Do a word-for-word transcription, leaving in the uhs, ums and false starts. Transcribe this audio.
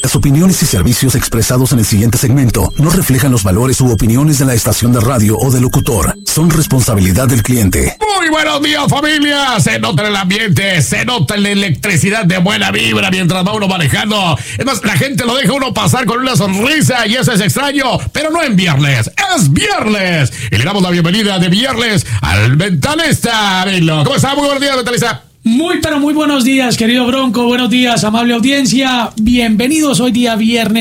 Las opiniones y servicios expresados en el siguiente segmento no reflejan los valores u opiniones de la estación de radio o del locutor. Son responsabilidad del cliente. Muy buenos días, familia. Se nota en el ambiente, se nota en la electricidad de buena vibra mientras va uno manejando. Es más, la gente lo deja uno pasar con una sonrisa y eso es extraño, pero no en viernes. ¡Es viernes! Y le damos la bienvenida de viernes al Mentalista. Venlo. ¿Cómo está? Muy buenos días, Mentalista. Muy, pero muy buenos días, querido Bronco. Buenos días, amable audiencia. Bienvenidos hoy día viernes.